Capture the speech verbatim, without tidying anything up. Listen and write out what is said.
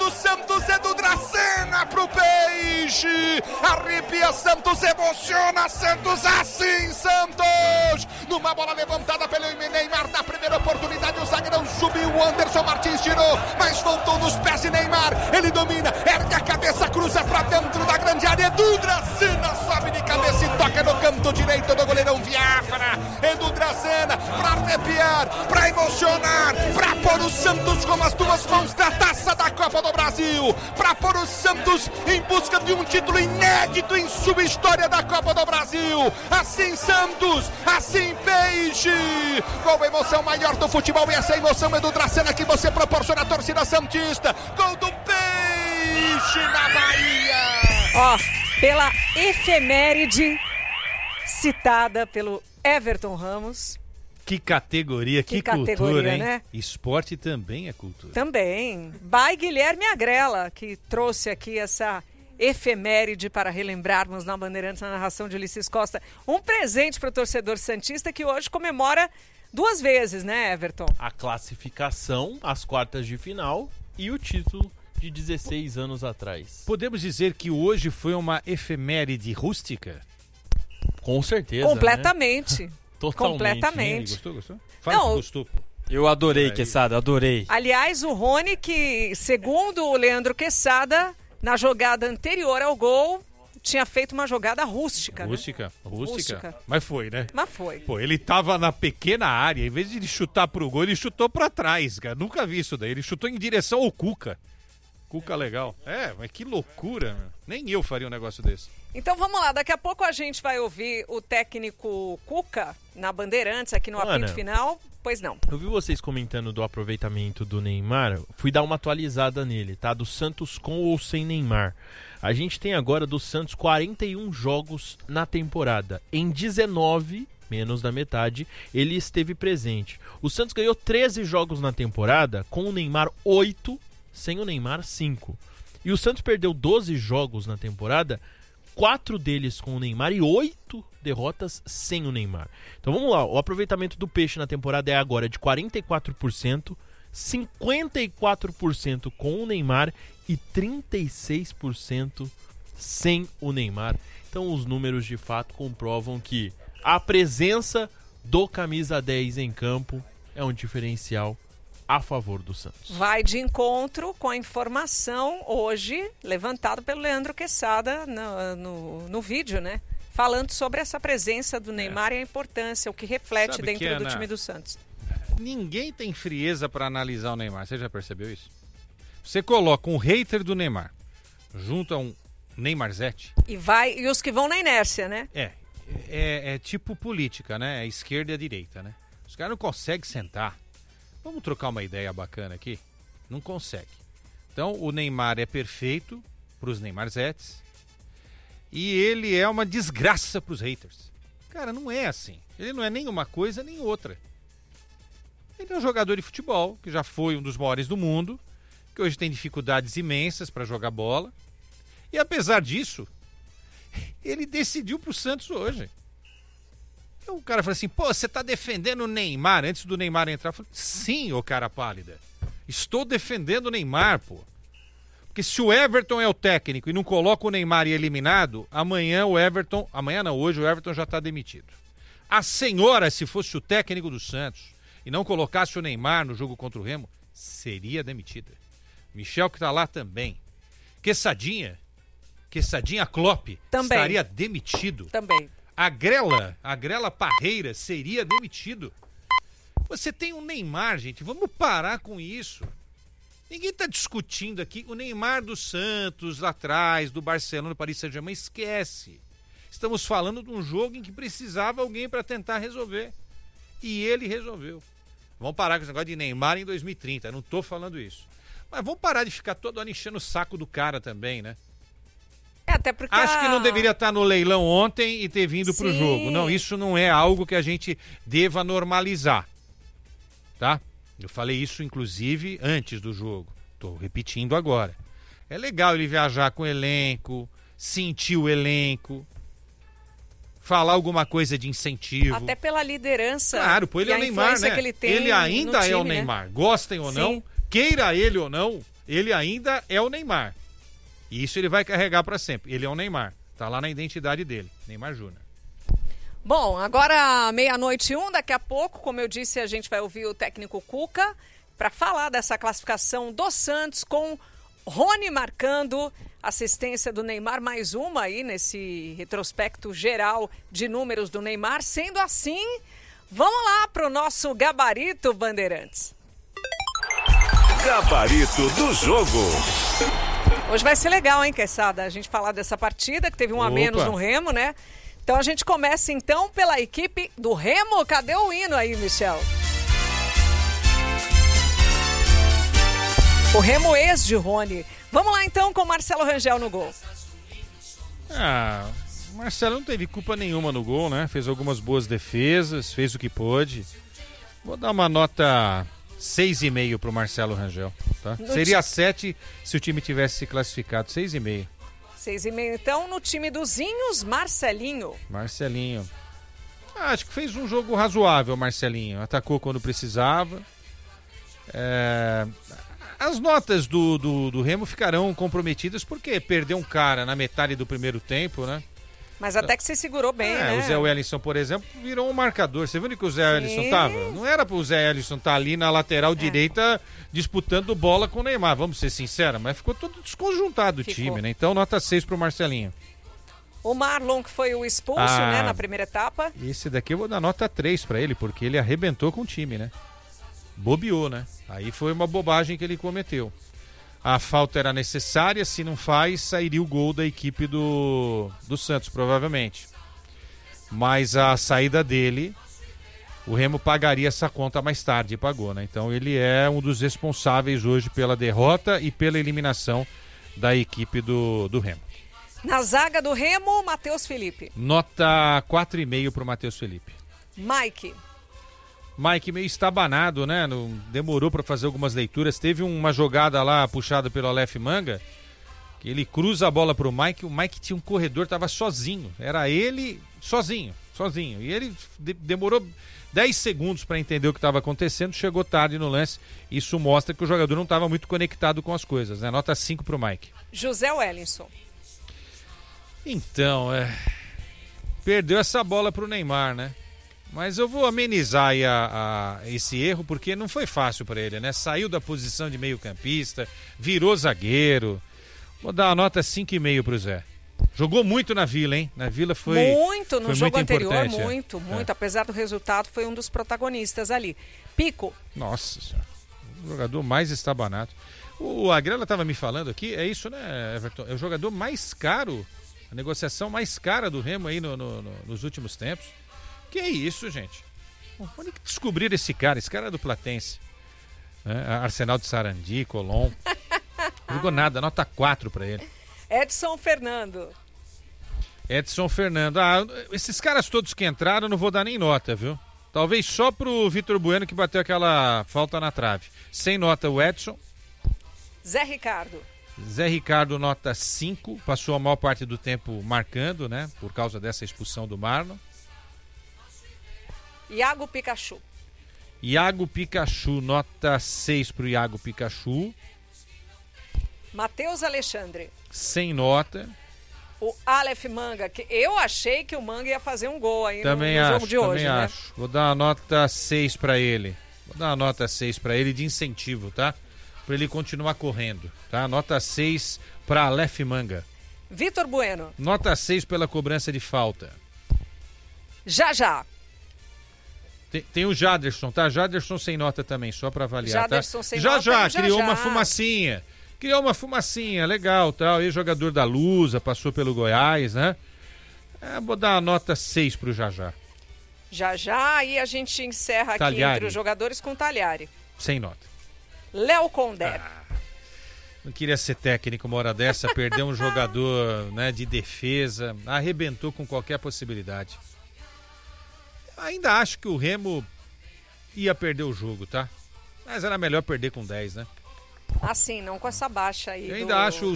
do Santos, Edu Dracena pro Peixe. Arrepia Santos, emociona Santos, assim Santos. Numa bola levantada pelo Neymar, na primeira oportunidade o zagueirão subiu, o Anderson Martins tirou, mas voltou nos pés de Neymar. Ele domina, ergue a cabeça, cruza pra dentro da grande área. Edu Dracena sobe de cabeça e toca no canto direito do goleirão Viafra. Edu Dracena pra arrepiar, pra emocionar, pra pôr o Santos com as duas mãos na taça da Copa do Brasil, pra pôr o Santos em busca de um título inédito em sua história da Copa do Brasil. Assim Santos, assim Peixe. Qual a emoção maior do futebol? E essa emoção, Edu Dracena, que você proporciona à torcida santista. Gol do Peixe na Bahia. Ó, pela efeméride citada pelo Everton Ramos. Que categoria, que, que cultura, categoria, hein? Né? Esporte também é cultura. Também. By Guilherme Agrela, que trouxe aqui essa efeméride para relembrarmos na Bandeirantes, na narração de Ulisses Costa. Um presente para o torcedor santista que hoje comemora duas vezes, né, Everton? A classificação às quartas de final e o título de dezesseis anos atrás. Podemos dizer que hoje foi uma efeméride rústica? Com certeza, completamente. Né? Totalmente. Completamente. Gostou, gostou? Fala Não, que gostou, pô. Eu adorei, Quesada, adorei. Aliás, o Rony, que segundo o Leandro Quesada, na jogada anterior ao gol, tinha feito uma jogada rústica. Rústica, né? rústica. Rústica. Mas foi, né? Mas foi. Pô, ele tava na pequena área, em vez de ele chutar pro gol, ele chutou pra trás, cara. Nunca vi isso daí. Ele chutou em direção ao Cuca. Cuca legal. É, mas que loucura, meu. Nem eu faria um negócio desse. Então vamos lá, daqui a pouco a gente vai ouvir o técnico Cuca na Bandeirantes, aqui no apito final. Pois não. Eu vi vocês comentando do aproveitamento do Neymar, fui dar uma atualizada nele, tá? Do Santos com ou sem Neymar. A gente tem agora do Santos quarenta e um jogos na temporada. Em dezenove, menos da metade, ele esteve presente. O Santos ganhou treze jogos na temporada, com o Neymar oito, sem o Neymar cinco. E o Santos perdeu doze jogos na temporada, quatro deles com o Neymar e oito derrotas sem o Neymar. Então vamos lá, o aproveitamento do Peixe na temporada é agora de quarenta e quatro por cento, cinquenta e quatro por cento com o Neymar e trinta e seis por cento sem o Neymar. Então os números de fato comprovam que a presença do camisa dez em campo é um diferencial a favor do Santos. Vai de encontro com a informação hoje levantada pelo Leandro Quesada no, no, no vídeo, né? Falando sobre essa presença do Neymar é. e a importância, o que reflete Sabe dentro que, do Ana, time do Santos. Ninguém tem frieza para analisar o Neymar, você já percebeu isso? Você coloca um hater do Neymar junto a um Neymarzete. E vai e os que vão na inércia, né? É, é, é tipo política, né? É esquerda e a direita, né? Os caras não conseguem sentar. Vamos trocar uma ideia bacana aqui? Não consegue. Então, o Neymar é perfeito para os Neymarzetes e ele é uma desgraça para os haters. Cara, não é assim. Ele não é nem uma coisa nem outra. Ele é um jogador de futebol, que já foi um dos maiores do mundo, que hoje tem dificuldades imensas para jogar bola. E apesar disso, ele decidiu pro Santos hoje. Então o cara falou assim, pô, você tá defendendo o Neymar antes do Neymar entrar? Eu falei, sim, ô cara pálida. Estou defendendo o Neymar, pô. Porque se o Everton é o técnico e não coloca o Neymar e é eliminado, amanhã o Everton, amanhã não, hoje o Everton já tá demitido. A senhora, se fosse o técnico do Santos e não colocasse o Neymar no jogo contra o Remo, seria demitida. Michel, que tá lá também. Quesadinha, Quesadinha Klopp, também estaria demitido. Também. A Grela, a Grela Parreira seria demitido. Você tem um Neymar, gente, vamos parar com isso. Ninguém tá discutindo aqui o Neymar do Santos, lá atrás, do Barcelona, do Paris Saint-Germain, esquece. Estamos falando de um jogo em que precisava alguém para tentar resolver. E ele resolveu. Vamos parar com esse negócio de Neymar em dois mil e trinta, não tô falando isso. Mas vamos parar de ficar todo ano enchendo o saco do cara também, né? É, até porque Acho a... que não deveria estar no leilão ontem e ter vindo pro Sim. jogo. Não, isso não é algo que a gente deva normalizar. Tá? Eu falei isso, inclusive, antes do jogo. Tô repetindo agora. É legal ele viajar com o elenco, sentir o elenco, falar alguma coisa de incentivo. Até pela liderança. Claro, pô, ele é o Neymar, né? Que ele, tem ele ainda time, é o né? Neymar. Gostem ou Sim. não, queira ele ou não, ele ainda é o Neymar. E isso ele vai carregar para sempre. Ele é o Neymar. Tá lá na identidade dele, Neymar Júnior. Bom, agora meia-noite e um, daqui a pouco, como eu disse, a gente vai ouvir o técnico Cuca para falar dessa classificação do Santos com Rony marcando assistência do Neymar, mais uma aí nesse retrospecto geral de números do Neymar. Sendo assim, vamos lá para o nosso gabarito, Bandeirantes. Gabarito do jogo. Hoje vai ser legal, hein, Queçada? A gente falar dessa partida, que teve um a menos no Remo, né? Então a gente começa então pela equipe do Remo. Cadê o hino aí, Michel? O Remo ex de Rony. Vamos lá então com o Marcelo Rangel no gol. Ah, o Marcelo não teve culpa nenhuma no gol, né? Fez algumas boas defesas, fez o que pôde. Vou dar uma nota seis e meio pro Marcelo Rangel, tá? No Seria ti... sete se o time tivesse se classificado, seis e meio. Seis e meio, então, no time dos Inhos, Marcelinho. Marcelinho. Ah, acho que fez um jogo razoável, Marcelinho. Atacou quando precisava. É... As notas do, do, do Remo ficarão comprometidas porque perdeu um cara na metade do primeiro tempo, né? Mas até que se segurou bem, é, né? O Zé Wellington, por exemplo, virou um marcador. Você viu onde que o Zé Wellington estava? Não era para o Zé Wellington estar ali na lateral é. direita disputando bola com o Neymar, vamos ser sinceros, mas ficou todo desconjuntado o time, né? Então, nota seis para o Marcelinho. O Marlon, que foi o expulso, ah, né, na primeira etapa. Esse daqui eu vou dar nota três para ele, porque ele arrebentou com o time, né? Bobeou, né? Aí foi uma bobagem que ele cometeu. A falta era necessária, se não faz, sairia o gol da equipe do, do Santos, provavelmente. Mas a saída dele, o Remo pagaria essa conta mais tarde, e pagou, né? Então ele é um dos responsáveis hoje pela derrota e pela eliminação da equipe do, do Remo. Na zaga do Remo, Matheus Felipe. Nota quatro e meio para o Matheus Felipe. Mike. Mike meio estabanado, né? Não, demorou para fazer algumas leituras. Teve uma jogada lá puxada pelo Aleph Manga, que ele cruza a bola pro Mike. O Mike tinha um corredor, tava sozinho. Era ele sozinho, sozinho. E ele de- demorou dez segundos para entender o que estava acontecendo. Chegou tarde no lance. Isso mostra que o jogador não estava muito conectado com as coisas, né? Nota cinco pro Mike. José Wellington. Então, é... perdeu essa bola pro Neymar, né? Mas eu vou amenizar aí a, a, esse erro, porque não foi fácil para ele, né? Saiu da posição de meio campista, virou zagueiro. Vou dar uma nota cinco e meio pro Zé. Jogou muito na Vila, hein? Na Vila foi Muito, no foi jogo muito anterior, importante, muito, é. muito. É. Apesar do resultado, foi um dos protagonistas ali. Pico. Nossa senhora. O jogador mais estabanado. O Agrela estava me falando aqui, é isso, né, Everton? É o jogador mais caro, a negociação mais cara do Remo aí no, no, no, nos últimos tempos. Que isso, gente? Onde que descobriram esse cara? Esse cara é do Platense. Né? Arsenal de Sarandi, Colom. Não jogou nada, nota quatro pra ele. Edson Fernando. Edson Fernando. Ah, esses caras todos que entraram, não vou dar nem nota, viu? Talvez só pro Vitor Bueno que bateu aquela falta na trave. Sem nota o Edson. Zé Ricardo. Zé Ricardo, nota cinco. Passou a maior parte do tempo marcando, né? Por causa dessa expulsão do Marlon. Iago Pikachu. Iago Pikachu, nota seis pro Iago Pikachu. Matheus Alexandre. Sem nota. O Aleph Manga, que eu achei que o Manga ia fazer um gol aí Também no, no acho, jogo de hoje, também né? acho. Vou dar uma nota seis pra ele. Vou dar uma nota seis pra ele de incentivo, tá? Pra ele continuar correndo, tá? Nota seis pra Aleph Manga. Vitor Bueno. Nota seis pela cobrança de falta. Já já. Tem, tem o Jaderson, tá? Jaderson sem nota também, só pra avaliar, Jaderson tá? sem já, nota já, e o criou Jajá. uma fumacinha. Criou uma fumacinha, legal, tal. E jogador da Lusa, passou pelo Goiás, né? É, vou dar uma nota seis pro Jajá. Já já, aí a gente encerra aqui Talhari. entre os jogadores com Talhari. Sem nota. Léo Condé. Ah, não queria ser técnico uma hora dessa, perdeu um jogador, né, de defesa, arrebentou com qualquer possibilidade. Ainda acho que o Remo ia perder o jogo, tá? Mas era melhor perder com dez, né? Assim, não com essa baixa aí. Eu ainda do, acho